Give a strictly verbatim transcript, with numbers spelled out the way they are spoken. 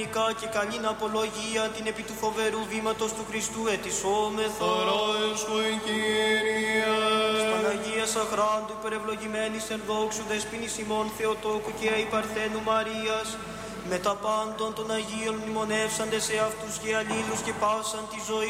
Και καλήν απολογία την επί του φοβερού βήματος του Χριστού ετισόμεθα. Θωρόεσχοη Κύριε. Της Παναγίας αχράντου υπερευλογημένης εν δόξου δεσποίνης ημών Θεοτόκου και η Παρθένου Μαρίας, με τα πάντων των Αγίων μνημονεύσαντες σε αυτούς και αλλήλους και πάσαν τη ζωή